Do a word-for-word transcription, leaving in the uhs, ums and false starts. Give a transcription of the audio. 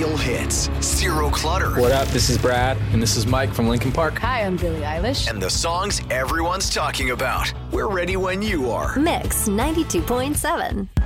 real hits, zero clutter. What up? This is Brad. And this is Mike from Linkin Park. Hi, I'm Billie Eilish. And the songs everyone's talking about. We're ready when you are. Mix ninety-two point seven.